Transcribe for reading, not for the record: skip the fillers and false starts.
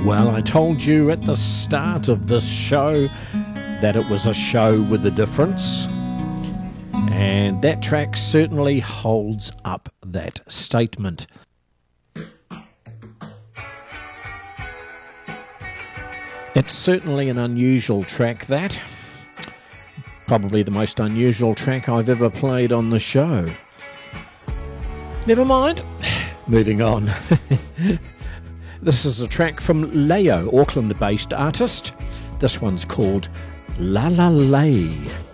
Well, I told you at the start of this show that it was a show with a difference, and that track certainly holds up that statement. It's certainly an unusual track, that. Probably the most unusual track I've ever played on the show. Never mind. Moving on. This is a track from Leo, Auckland-based artist. This one's called La La Lay.